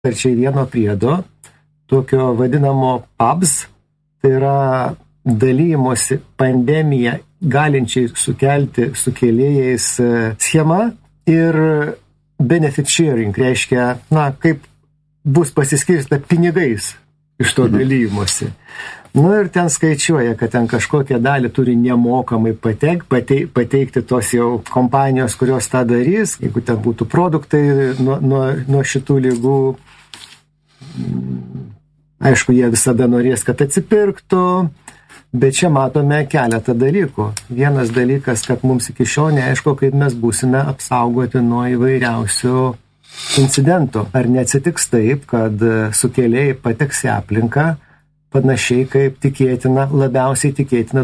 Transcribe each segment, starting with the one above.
Tarčiai vieno priedo, tokio vadinamo PABS, tai yra dalymosi pandemiją galinčiai sukelti sukėlėjais schema ir benefit sharing, reiškia, kaip bus pasiskirsta pinigais iš to dalymosi. Ir ten skaičiuoja, kad ten kažkokią dalį turi nemokamai pateikti tos jau kompanijos, kurios tą darys, jeigu ten būtų produktai nuo šitų lygų. Aišku, jie visada norės, kad atsipirktų, bet čia matome keletą dalykų. Vienas dalykas, kad mums iki šiol neaišku, kaip mes būsime apsaugoti nuo įvairiausių incidentų. Ar neatsitiks taip, kad sukėlėjai pateks į aplinką, panašiai kaip labiausiai tikėtina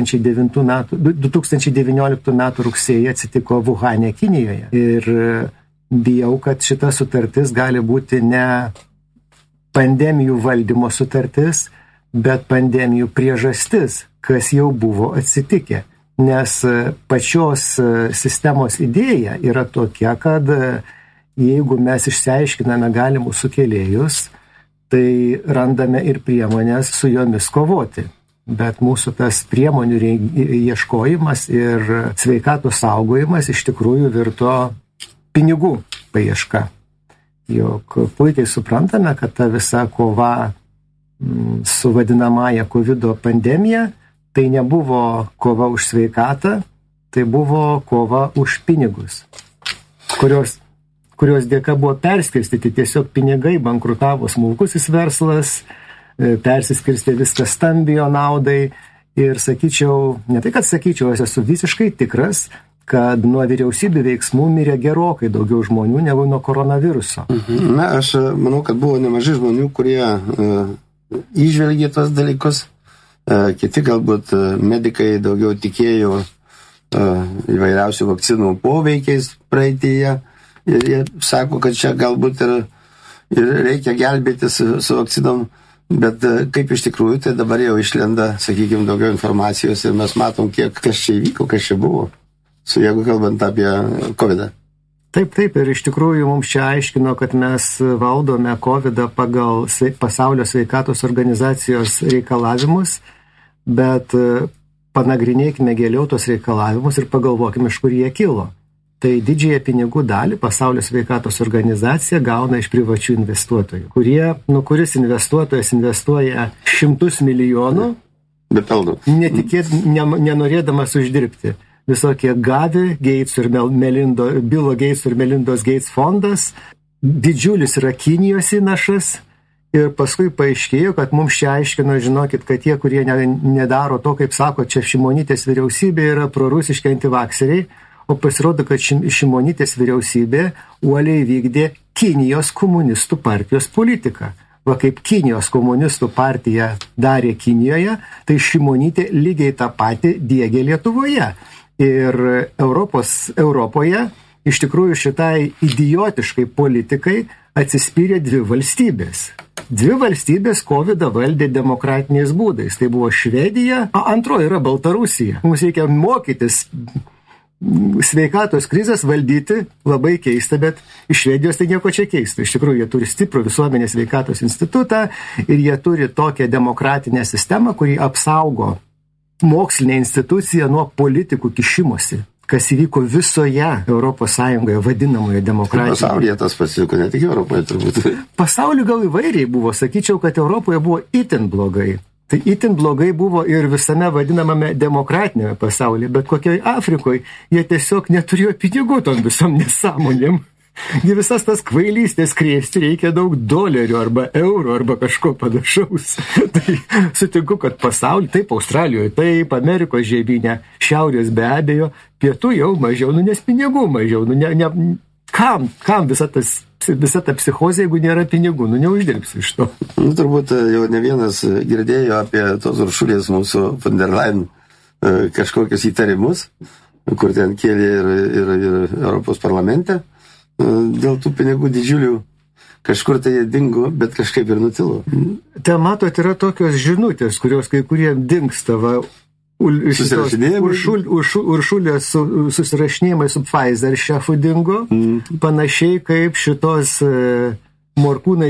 2019 metų rugsėjį atsitiko Vuhane, Kinijoje. Ir bijau, kad šita sutartis gali būti ne pandemijų valdymo sutartis, bet pandemijų priežastis, kas jau buvo atsitikę. Nes pačios sistemos idėja yra tokia, kad jeigu mes išsiaiškiname galimus sukėlėjus, tai randame ir priemonės su jomis kovoti. Bet mūsų tas priemonių ieškojimas ir sveikatos saugojimas iš tikrųjų virto pinigų paieška. Jog puikiai suprantame, kad ta visa kova su vadinamąja COVID pandemija, tai nebuvo kova už sveikatą, tai buvo kova už pinigus, kurios dėka buvo perskirstyti tiesiog pinigai, bankrutavo smulkusis verslas, persiskirstė viskas stambiojo naudai ir sakyčiau, ne tai kad sakyčiau, aš esu visiškai tikras, kad nuo vyriausybių veiksmų mirė gerokai daugiau žmonių negu nuo koronaviruso. Aš manau, kad buvo nemažai žmonių, kurie įžvelgė tos dalykus. Kiti galbūt medikai daugiau tikėjo įvairiausių vakcinų poveikiais praeityje. Ir jie sako, kad čia galbūt ir reikia gelbėti su vakcinom. Bet kaip iš tikrųjų, tai dabar jau išlenda, sakykime, daugiau informacijos ir mes matom, kas čia įvyko, kas čia buvo. Jeigu kalbant apie COVID-ą. Taip, ir iš tikrųjų mums čia aiškino, kad mes valdome COVID-ą pagal Pasaulio sveikatos organizacijos reikalavimus, bet panagrinėkime giliau tos reikalavimus ir pagalvokime, iš kur jie kilo. Tai didžiąją pinigų dalį Pasaulio sveikatos organizacija gauna iš privačių investuotojų, kuris investuotojas investuoja šimtus milijonų, nenorėdamas uždirbti. Visokie Gavi, Bilo Gates ir Melindos Gates fondas, didžiulis yra Kinijos įnašas ir paskui paaiškėjo, kad mums čia aiškino, žinokit, kad tie, kurie nedaro to, kaip sako, čia Šimonytės vyriausybė yra prorusiški antivakseriai, o pasirodo, kad Šimonytės vyriausybė uoliai vykdė Kinijos komunistų partijos politiką. Va kaip Kinijos komunistų partija darė Kinijoje, tai Šimonytė lygiai tą patį diegė Lietuvoje. Ir Europoje iš tikrųjų šitai idiotiškai politikai atsispyrė dvi valstybės. Dvi valstybės COVID-ą valdė demokratiniais būdais. Tai buvo Švedija, antroji yra Baltarusija. Mums reikia mokytis sveikatos krizės valdyti, labai keista, bet iš Švedijos tai nieko čia keista. Iš tikrųjų, jie turi stiprų visuomenės sveikatos institutą ir jie turi tokią demokratinę sistemą, kuri apsaugo mokslinė institucija nuo politikų kišimosi, kas įvyko visoje Europos Sąjungoje vadinamoje demokratijoje. Pasaulyje tas pasiko, ne tik Europoje turbūt. Pasaulyje gal įvairiai buvo, sakyčiau, kad Europoje buvo itin blogai. Tai itin blogai buvo ir visame vadinamame demokratinėme pasaulyje, bet kokioje Afrikoje jie tiesiog neturėjo pinigų tom visom nesąmonėm. Gi visas tas kvailystės krėsti reikia daug dolerių arba eurų arba kažko panašaus. Tai sutinku, kad pasaulyje, taip Australijoje, taip Amerikos žemyne, šiaurės be abejo, pietų jau mažiau, nes pinigų mažiau. Kam visa ta psichozė, jeigu nėra pinigų, neuždirbsi iš to. Turbūt jau ne vienas girdėjo apie tos Uršulės mūsų von der Leyen kažkokius įtarimus, kur ten kėlė ir Europos parlamente. Dėl tų pinigų didžiulių kažkur tai jie dingo, bet kažkaip ir nutilo. Te matot, yra tokios žinutės, kurios kai kurie dingsta. Uršulės susirašinėjimai su Pfizer šefu dingo, panašiai kaip šitos Morkūnai